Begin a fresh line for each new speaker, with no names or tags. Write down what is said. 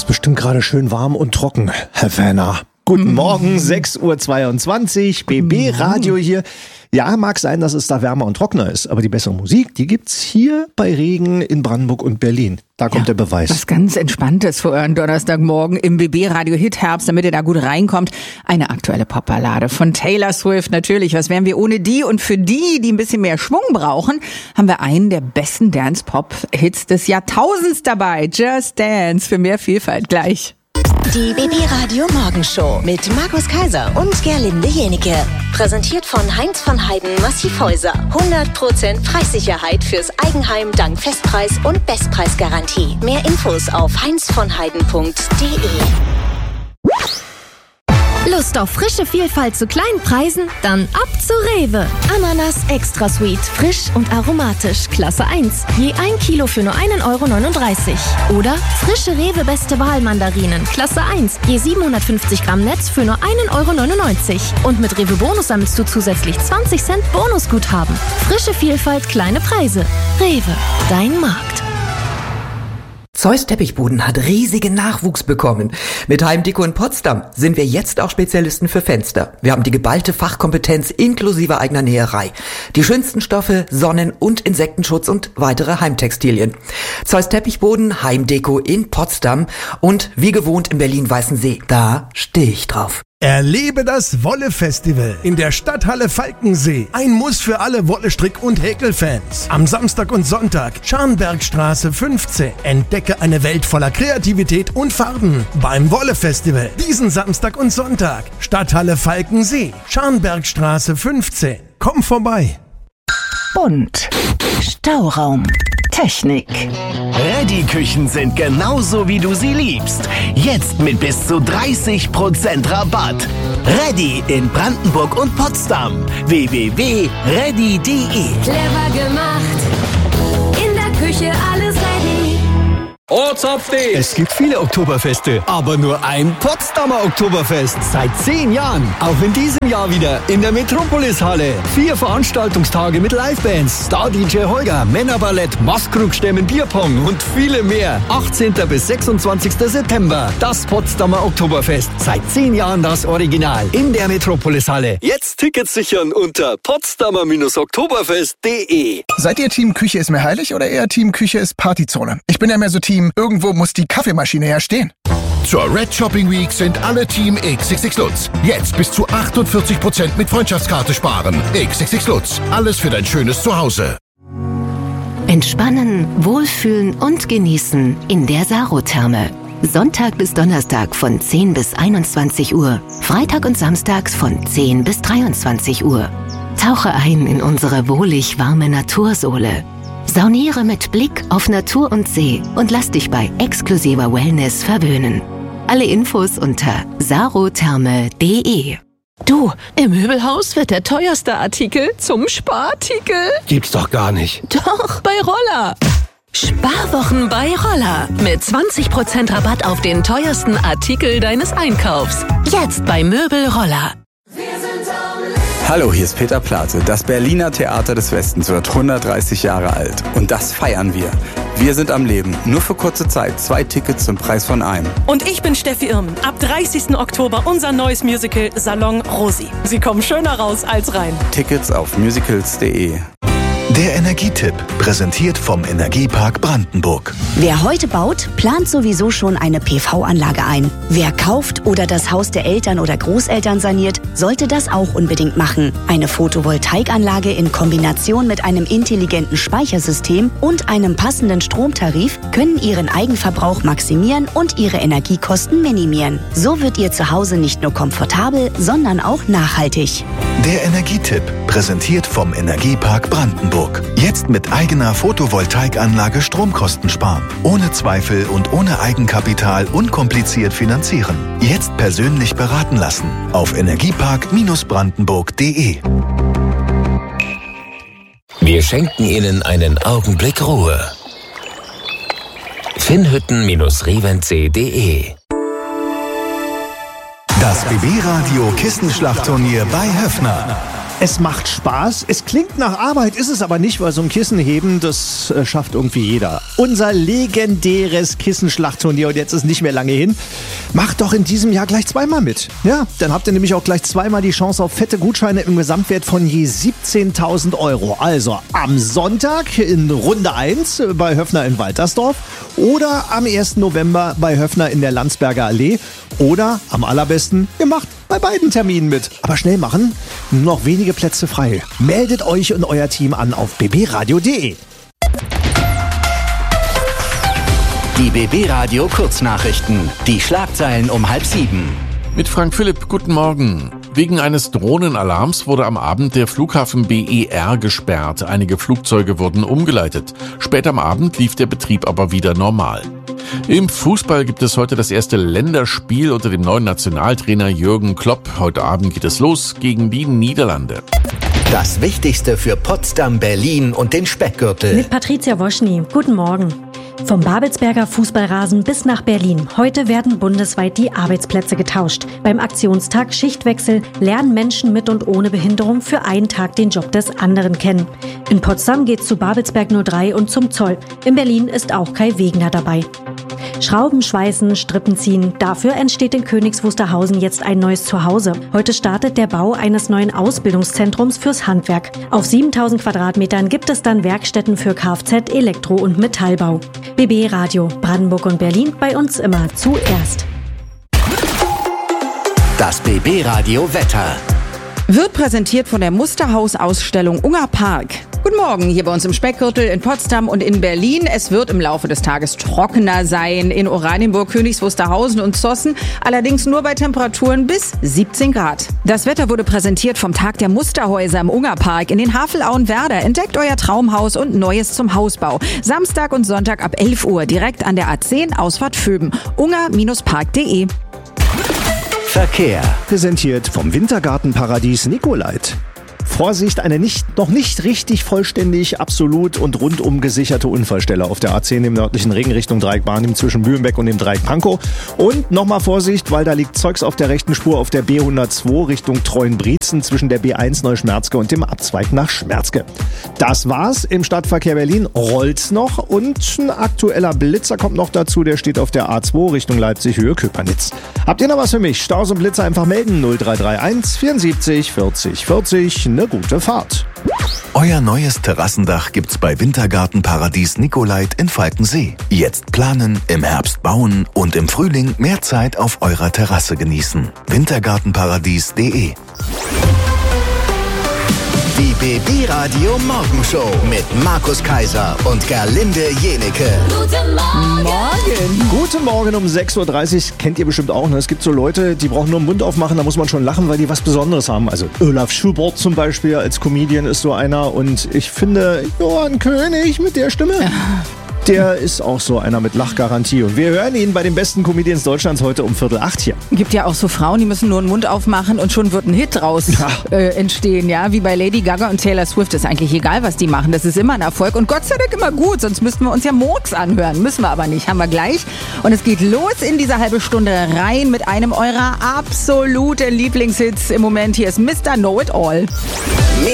bestimmt gerade schön warm und trocken, Herr Fähner. Guten Morgen, 6:22 Uhr, BB Radio hier. Ja, mag sein, dass es da wärmer und trockener ist, aber die bessere Musik, die gibt's hier bei Regen in Brandenburg und Berlin. Da kommt der Beweis.
Was ganz Entspanntes für euren Donnerstagmorgen im BB Radio Hit Herbst, damit ihr da gut reinkommt. Eine aktuelle Popballade von Taylor Swift. Natürlich, was wären wir ohne die? Und für die, die ein bisschen mehr Schwung brauchen, haben wir einen der besten Dance-Pop-Hits des Jahrtausends dabei. Just Dance, für mehr Vielfalt gleich.
Die BB Radio Morgenshow mit Markus Kaiser und Gerlinde Jenike. Präsentiert von Heinz von Heiden Massivhäuser. 100% Preissicherheit fürs Eigenheim dank Festpreis und Bestpreisgarantie. Mehr Infos auf heinzvonheiden.de.
Lust auf frische Vielfalt zu kleinen Preisen? Dann ab zu Rewe. Ananas Extra Sweet, frisch und aromatisch, Klasse 1. Je 1 Kilo für nur 1,39 €. Oder frische Rewe Beste Wahl Mandarinen, Klasse 1. Je 750 Gramm Netz für nur 1,99 €. Und mit Rewe Bonus sammelst du zusätzlich 20 Cent Bonusguthaben. Frische Vielfalt, kleine Preise. Rewe, dein Markt.
Zeus Teppichboden hat riesigen Nachwuchs bekommen. Mit Heimdeko in Potsdam sind wir jetzt auch Spezialisten für Fenster. Wir haben die geballte Fachkompetenz inklusive eigener Näherei. Die schönsten Stoffe, Sonnen- und Insektenschutz und weitere Heimtextilien. Zeus Teppichboden, Heimdeko in Potsdam und wie gewohnt in Berlin-Weißensee. Da stehe ich drauf.
Erlebe das Wolle-Festival in der Stadthalle Falkensee. Ein Muss für alle Wolle-Strick- und Häkelfans. Am Samstag und Sonntag, Scharnbergstraße 15. Entdecke eine Welt voller Kreativität und Farben beim Wolle-Festival. Diesen Samstag und Sonntag, Stadthalle Falkensee, Scharnbergstraße 15. Komm vorbei.
Bunt. Stauraum. Technik.
Reddy-Küchen sind genauso, wie du sie liebst. Jetzt mit bis zu 30% Rabatt. Reddy in Brandenburg und Potsdam. www.reddy.de.
Clever gemacht. In der Küche alles ready.
Ortsupdate! Es gibt viele Oktoberfeste, aber nur ein Potsdamer Oktoberfest. Seit 10 Jahren. Auch in diesem Jahr wieder in der Metropolis-Halle. 4 Veranstaltungstage mit Livebands, Star-DJ Holger, Männerballett, Maskrugstämmen, Bierpong und viele mehr. 18. bis 26. September. Das Potsdamer Oktoberfest. Seit 10 Jahren das Original. In der Metropolis-Halle. Jetzt Tickets sichern unter potsdamer-oktoberfest.de.
Seid ihr Team Küche ist mir heilig oder eher Team Küche ist Partyzone? Ich bin ja mehr so Team, irgendwo muss die Kaffeemaschine ja stehen.
Zur Red Shopping Week sind alle Team XXX Lutz. Jetzt bis zu 48% mit Freundschaftskarte sparen. XXX Lutz. Alles für dein schönes Zuhause.
Entspannen, wohlfühlen und genießen in der Sarotherme. Sonntag bis Donnerstag von 10 bis 21 Uhr. Freitag und samstags von 10 bis 23 Uhr. Tauche ein in unsere wohlig warme Natursohle. Sauniere mit Blick auf Natur und See und lass dich bei exklusiver Wellness verwöhnen. Alle Infos unter sarotherme.de.
Du, im Möbelhaus wird der teuerste Artikel zum Sparartikel.
Gibt's doch gar nicht.
Doch, bei Roller. Sparwochen bei Roller. Mit 20% Rabatt auf den teuersten Artikel deines Einkaufs. Jetzt bei Möbel Roller.
Hallo, hier ist Peter Plate. Das Berliner Theater des Westens wird 130 Jahre alt. Und das feiern wir. Wir sind am Leben. Nur für kurze Zeit. 2 Tickets zum Preis von einem.
Und ich bin Steffi Irmen. Ab 30. Oktober unser neues Musical Salon Rosi. Sie kommen schöner raus als rein.
Tickets auf musicals.de.
Der Energietipp, präsentiert vom Energiepark Brandenburg.
Wer heute baut, plant sowieso schon eine PV-Anlage ein. Wer kauft oder das Haus der Eltern oder Großeltern saniert, sollte das auch unbedingt machen. Eine Photovoltaikanlage in Kombination mit einem intelligenten Speichersystem und einem passenden Stromtarif können Ihren Eigenverbrauch maximieren und Ihre Energiekosten minimieren. So wird Ihr Zuhause nicht nur komfortabel, sondern auch nachhaltig.
Der Energietipp, präsentiert vom Energiepark Brandenburg. Jetzt mit eigener Photovoltaikanlage Stromkosten sparen. Ohne Zweifel und ohne Eigenkapital unkompliziert finanzieren. Jetzt persönlich beraten lassen. Auf energiepark-brandenburg.de.
Wir schenken Ihnen einen Augenblick Ruhe. Finnhütten-reventse.de.
Das BB Radio Kissenschlachtturnier bei Höffner.
Es macht Spaß. Es klingt nach Arbeit, ist es aber nicht, weil so ein Kissen heben, das schafft irgendwie jeder. Unser legendäres Kissenschlachtturnier, und jetzt ist nicht mehr lange hin. Macht doch in diesem Jahr gleich zweimal mit. Ja, dann habt ihr nämlich auch gleich zweimal die Chance auf fette Gutscheine im Gesamtwert von je 17.000 Euro. Also am Sonntag in Runde 1 bei Höffner in Waltersdorf oder am 1. November bei Höffner in der Landsberger Allee oder am allerbesten, ihr macht bei beiden Terminen mit. Aber schnell machen, nur noch wenige Plätze frei. Meldet euch und euer Team an auf bbradio.de.
Die BB Radio Kurznachrichten. Die Schlagzeilen um 6:30.
Mit Frank Philipp, guten Morgen. Wegen eines Drohnenalarms wurde am Abend der Flughafen BER gesperrt. Einige Flugzeuge wurden umgeleitet. Später am Abend lief der Betrieb aber wieder normal. Im Fußball gibt es heute das erste Länderspiel unter dem neuen Nationaltrainer Jürgen Klopp. Heute Abend geht es los gegen die Niederlande.
Das Wichtigste für Potsdam, Berlin und den Speckgürtel.
Mit Patricia Woschny. Guten Morgen. Vom Babelsberger Fußballrasen bis nach Berlin. Heute werden bundesweit die Arbeitsplätze getauscht. Beim Aktionstag Schichtwechsel lernen Menschen mit und ohne Behinderung für einen Tag den Job des anderen kennen. In Potsdam geht's zu Babelsberg 03 und zum Zoll. In Berlin ist auch Kai Wegener dabei. Schrauben, Schweißen, Strippen ziehen. Dafür entsteht in Königs Wusterhausen jetzt ein neues Zuhause. Heute startet der Bau eines neuen Ausbildungszentrums fürs Handwerk. Auf 7.000 Quadratmetern gibt es dann Werkstätten für Kfz, Elektro- und Metallbau. BB Radio, Brandenburg und Berlin, bei uns immer zuerst.
Das BB Radio Wetter.
Wird präsentiert von der Musterhaus-Ausstellung Unger Park. Guten Morgen, hier bei uns im Speckgürtel in Potsdam und in Berlin. Es wird im Laufe des Tages trockener sein. In Oranienburg, Königs Wusterhausen und Zossen. Allerdings nur bei Temperaturen bis 17 Grad. Das Wetter wurde präsentiert vom Tag der Musterhäuser im Ungerpark in den Havelauen Werder. Entdeckt euer Traumhaus und Neues zum Hausbau. Samstag und Sonntag ab 11 Uhr direkt an der A10 Ausfahrt Vöben. unger-park.de.
Verkehr.
Präsentiert vom Wintergartenparadies Nicolait. Vorsicht, eine noch nicht richtig vollständig, absolut und rundum gesicherte Unfallstelle auf der A10 im nördlichen Ring Richtung Dreieck Barnim zwischen Mühlenbeck und dem Dreieck Pankow. Und nochmal Vorsicht, weil da liegt Zeugs auf der rechten Spur auf der B102 Richtung Treuenbrietzen zwischen der B1 Neuschmerzke und dem Abzweig nach Schmerzke. Das war's im Stadtverkehr Berlin. Rollt's noch und ein aktueller Blitzer kommt noch dazu. Der steht auf der A2 Richtung Leipzig Höhe Köpernitz. Habt ihr noch was für mich? Staus und Blitzer einfach melden. 0331 74 40 40. Eine gute Fahrt.
Euer neues Terrassendach gibt's bei Wintergartenparadies Nicolait in Falkensee. Jetzt planen, im Herbst bauen und im Frühling mehr Zeit auf eurer Terrasse genießen. Wintergartenparadies.de.
Die BB Radio Morgenshow mit Markus Kaiser und Gerlinde Jenecke.
Guten Morgen.
Guten Morgen um 6.30 Uhr. Kennt ihr bestimmt auch, ne? Es gibt so Leute, die brauchen nur den Mund aufmachen, da muss man schon lachen, weil die was Besonderes haben. Also Olaf Schubert zum Beispiel als Comedian ist so einer. Und ich finde, Johann König mit der Stimme, der ist auch so einer mit Lachgarantie. Und wir hören ihn bei den besten Comedians Deutschlands heute um 7:45 hier.
Gibt ja auch so Frauen, die müssen nur den Mund aufmachen und schon wird ein Hit draus entstehen, ja, wie bei Lady Gaga und Taylor Swift. Ist eigentlich egal, was die machen, das ist immer ein Erfolg und Gott sei Dank immer gut, sonst müssten wir uns ja Murks anhören. Müssen wir aber nicht, haben wir gleich. Und es geht los in dieser halbe Stunde rein mit einem eurer absoluten Lieblingshits im Moment. Hier ist Mr. Know It All.